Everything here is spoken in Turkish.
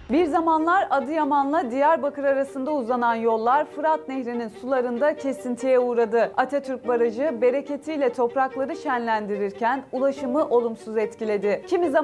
Bir zamanlar Adıyaman'la Diyarbakır arasında uzanan yollar Fırat Nehri'nin sularında kesintiye uğradı. Atatürk Barajı bereketiyle toprakları şenlendirirken ulaşımı olumsuz etkiledi. Kimi zaman